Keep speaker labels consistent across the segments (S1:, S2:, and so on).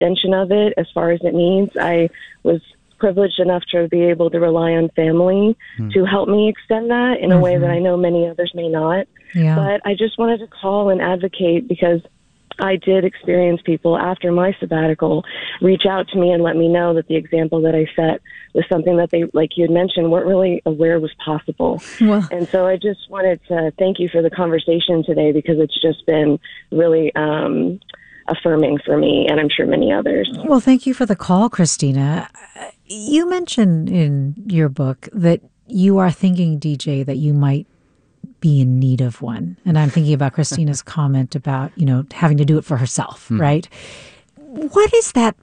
S1: extension of it as far as it needs. I was privileged enough to be able to rely on family to help me extend that in a way that I know many others may not.
S2: Yeah.
S1: But I just wanted to call and advocate because I did experience people after my sabbatical reach out to me and let me know that the example that I set was something that they, like you had mentioned, weren't really aware was possible.
S2: Well,
S1: And so I just wanted to thank you for the conversation today because it's just been really affirming for me and I'm sure many others.
S2: well, thank you for the call, Christina. You mentioned in your book that you are thinking, DJ, that you might be in need of one. And I'm thinking about Christina's comment about, having to do it for herself, right? What is that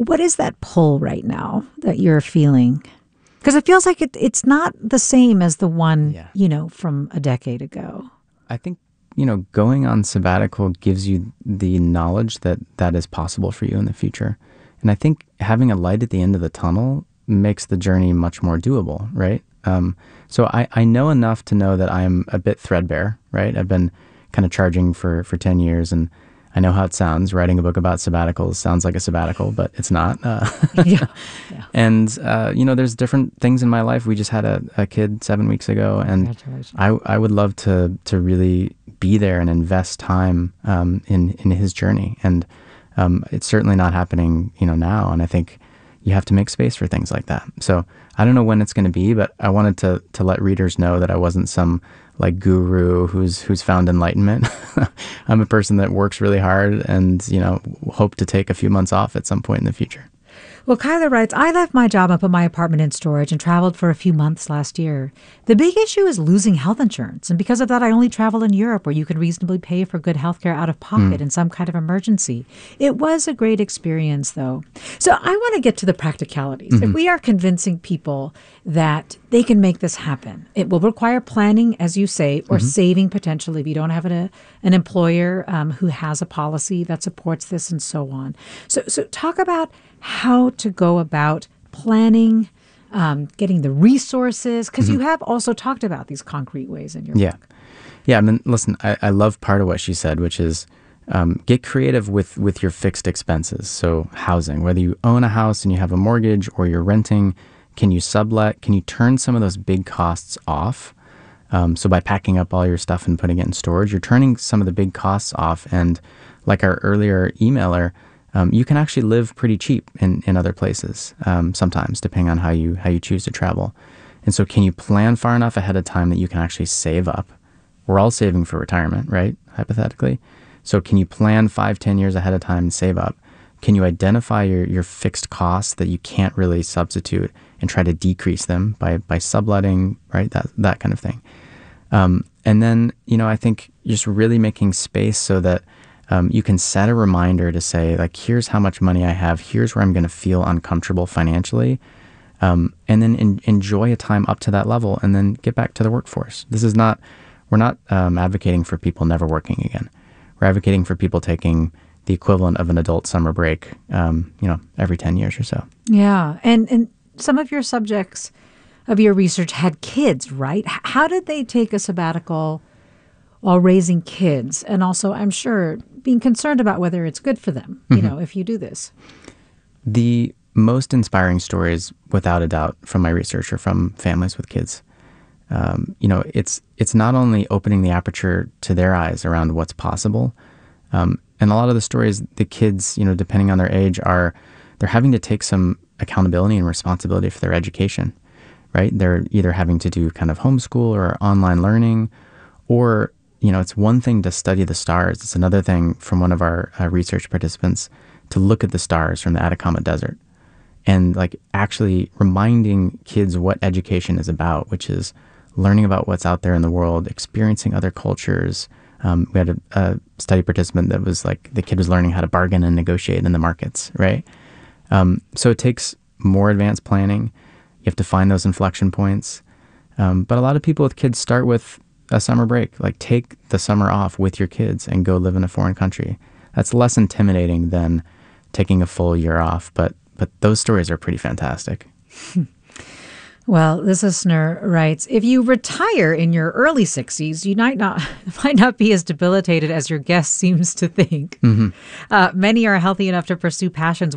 S2: pull right now that you're feeling? Because it feels like it's not the same as the one, from a decade ago.
S3: I think, going on sabbatical gives you the knowledge that that is possible for you in the future. And I think having a light at the end of the tunnel makes the journey much more doable, right? So I know enough to know that I'm a bit threadbare, right? I've been kind of charging for 10 years and I know how it sounds. Writing a book about sabbaticals sounds like a sabbatical, but it's not.
S2: Yeah.
S3: And, there's different things in my life. We just had a kid 7 weeks ago and I would love to really be there and invest time in his journey. And it's certainly not happening, now. And I think you have to make space for things like that. So I don't know when it's going to be, but I wanted to let readers know that I wasn't some like guru who's found enlightenment. I'm a person that works really hard and, hope to take a few months off at some point in the future.
S2: Well, Kyler writes, I left my job and put my apartment in storage and traveled for a few months last year. The big issue is losing health insurance. And because of that, I only travel in Europe where you can reasonably pay for good health care out of pocket in some kind of emergency. It was a great experience, though. So I want to get to the practicalities. If we are convincing people that they can make this happen, it will require planning, as you say, or saving potentially if you don't have an employer who has a policy that supports this and so on. So talk about how to go about planning, getting the resources, because you have also talked about these concrete ways in your book.
S3: Yeah, I mean, listen, I love part of what she said, which is get creative with your fixed expenses. So housing, whether you own a house and you have a mortgage or you're renting, can you sublet? Can you turn some of those big costs off? So by packing up all your stuff and putting it in storage, you're turning some of the big costs off. And like our earlier emailer, you can actually live pretty cheap in other places sometimes, depending on how you choose to travel. And so can you plan far enough ahead of time that you can actually save up? We're all saving for retirement, right? Hypothetically. So can you plan 5-10 years ahead of time and save up? Can you identify your fixed costs that you can't really substitute and try to decrease them by subletting, right? That kind of thing. And then, I think just really making space so that you can set a reminder to say, like, here's how much money I have. Here's where I'm going to feel uncomfortable financially. And then enjoy a time up to that level and then get back to the workforce. We're not advocating for people never working again. We're advocating for people taking the equivalent of an adult summer break, every 10 years or so.
S2: Yeah. And some of your subjects of your research had kids, right? How did they take a sabbatical while raising kids? And also, I'm sure, being concerned about whether it's good for them, if you do this.
S3: The most inspiring stories, without a doubt, from my research are from families with kids. It's not only opening the aperture to their eyes around what's possible, and a lot of the stories, the kids, depending on their age, they're having to take some accountability and responsibility for their education, right? They're either having to do kind of homeschool or online learning, or, it's one thing to study the stars. It's another thing from one of our research participants to look at the stars from the Atacama Desert and like actually reminding kids what education is about, which is learning about what's out there in the world, experiencing other cultures. We had a study participant that was like, the kid was learning how to bargain and negotiate in the markets, right? So it takes more advanced planning. You have to find those inflection points. But a lot of people with kids start with a summer break. Like, take the summer off with your kids and go live in a foreign country. That's less intimidating than taking a full year off. But those stories are pretty fantastic.
S2: Well, this listener writes, if you retire in your early 60s, you might not be as debilitated as your guest seems to think. Many are healthy enough to pursue passions